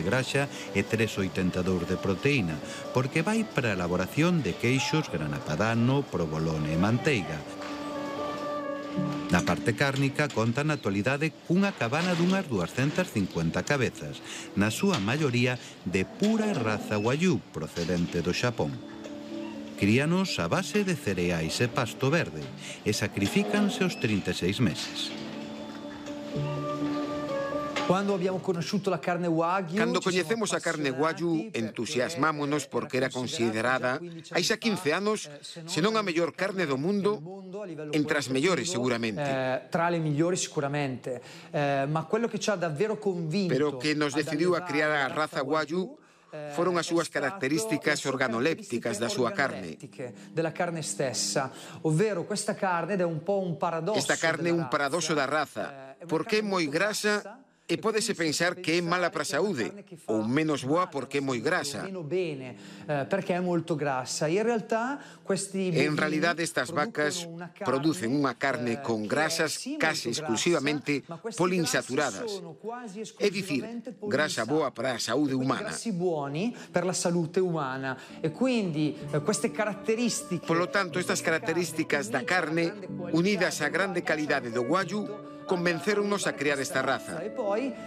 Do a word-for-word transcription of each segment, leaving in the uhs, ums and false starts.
graxa e tres coma oitenta e dous de proteína, porque vai para a elaboración de queixos, grana padano, provolone e manteiga. Na parte cárnica conta na actualidade cunha cabana dunhas duascentas cincuenta cabezas, na súa maioría de pura raza Wagyu procedente do Xapón. Críanos a base de cereais e pasto verde e sacrifícanse aos trinta e seis meses. Cando coñecemos a carne Wagyu, entusiasmámonos porque era considerada, hai xa quince anos, senón a mellor carne do mundo, entre as mellores seguramente. Tra le migliori sicuramente, ma quello che ci ha davvero convinto... Pero que nos decidiu a criar a raza Wagyu foron as súas características organolépticas da súa carne. Della carne stessa, ovvero questa carne è un po' un paradosso. Esta carne é un paradoxo da raza, porque é moi grasa e pódese pensar que é mala para a saúde, ou menos boa porque é moi grasa. En realidade, estas vacas producen unha carne con grasas case exclusivamente poliinsaturadas, é dicir, grasa boa para a saúde humana. Polo tanto, estas características da carne, unidas á grande calidade do Wagyu, convencéronnos a criar esta raza. E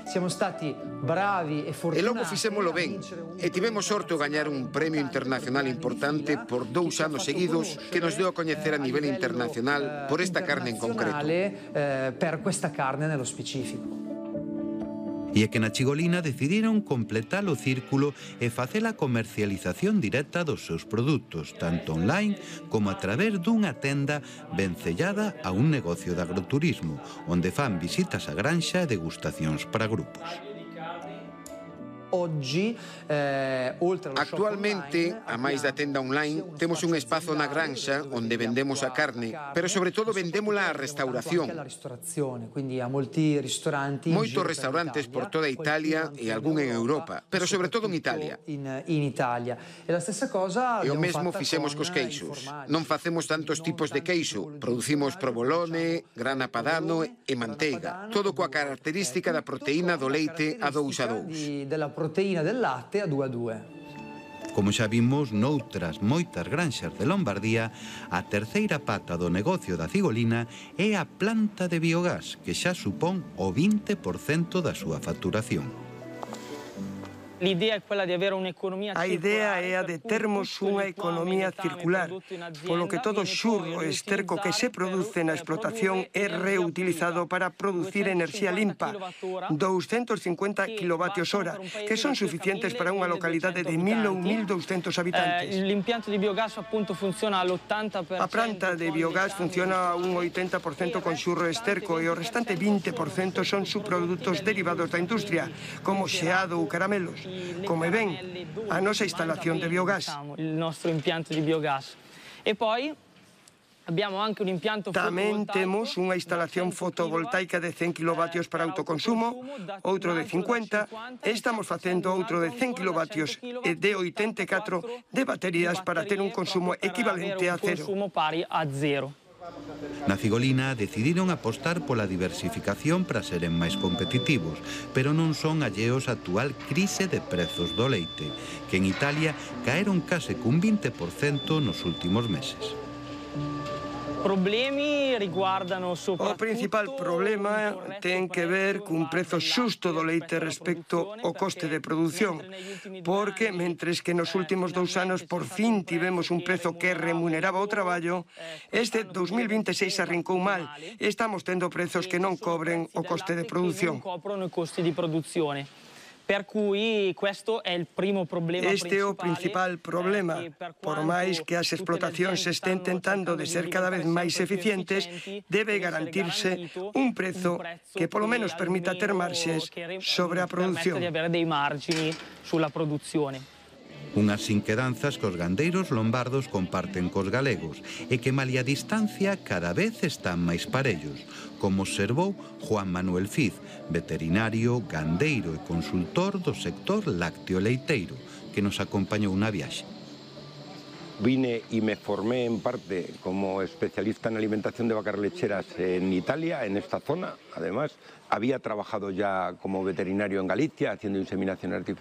logo fixémolo ben, e tivemos sorte de gañar un premio internacional importante por dous anos seguidos que nos deu a coñecer a nivel internacional por esta carne en concreto. Per questa carne nello specifico. E é que na Chigolina decidiron completar o círculo e facer a comercialización directa dos seus produtos, tanto online como a través dunha tenda vencellada a un negocio de agroturismo, onde fan visitas á granxa e degustacións para grupos. Actualmente, a máis da tenda online, temos un espazo na granxa onde vendemos a carne, pero sobre todo vendémola á restauración. Moitos restaurantes por toda Italia e algún en Europa, pero sobre todo en Italia. E o mesmo fixemos cos queixos. Non facemos tantos tipos de queixo, producimos provolone, grana padano e manteiga, todo coa característica da proteína do leite a dous a dous. Proteína del latte a due a due. Como xa vimos noutras moitas granxas de Lombardía, a terceira pata do negocio da Cigolina é a planta de biogás, que xa supón o vinte por cento da súa facturación. A idea é a de termos unha economía circular, polo que todo xurro e esterco que se produce na explotación é reutilizado para producir enerxía limpa, doscientos cincuenta kilovatios hora, que son suficientes para unha localidade de mil ou mil douscentos habitantes. A planta de biogás funciona a un oitenta por cento con xurro e esterco e o restante vinte por cento son subprodutos derivados da industria, como xeado ou caramelos. Como ven, a nosa instalación de biogás. Tamén temos unha instalación fotovoltaica de cen kilovatios para autoconsumo, outro de cincuenta, e estamos facendo outro de cen kilovatios e de oitenta e catro de baterías para ter un consumo equivalente a cero. Na Cigolina decidiron apostar pola diversificación para seren máis competitivos, pero non son alleos á actual crise de prezos do leite, que en Italia caeron case cun vinte por cento nos últimos meses. O principal problema ten que ver cun prezo xusto do leite respecto ao coste de produción, porque, mentres que nos últimos dous anos por fin tivemos un prezo que remuneraba o traballo, este dous mil vinte e seis arrincou mal e estamos tendo prezos que non cobren o coste de produción. Este é o principal problema. Por máis que as explotacións estén tentando de ser cada vez máis eficientes, debe garantirse un prezo que polo menos permita ter marxes sobre a produción. Unhas inquedanzas que os gandeiros lombardos comparten cos galegos e que malia a distancia cada vez están máis parellos, como observou Juan Manuel Fiz, veterinario, gandeiro e consultor do sector lácteo-leiteiro, que nos acompañou na viaxe. Vine y me formé en parte como especialista en alimentación de vacas lecheras en Italia, en esta zona. Además, había trabajado ya como veterinario en Galicia, haciendo inseminación artificial.